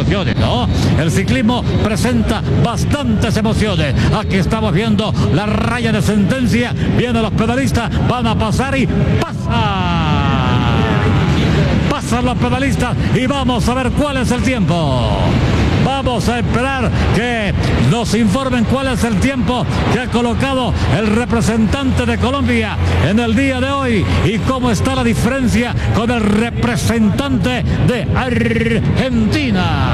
emociones, ¿no? El ciclismo presenta bastantes emociones. Aquí estamos viendo la raya de sentencia. Vienen los pedalistas, van a pasar y pasan los pedalistas y vamos a ver cuál es el tiempo. Vamos a esperar que nos informen cuál es el tiempo que ha colocado el representante de Colombia en el día de hoy y cómo está la diferencia con el representante de Argentina.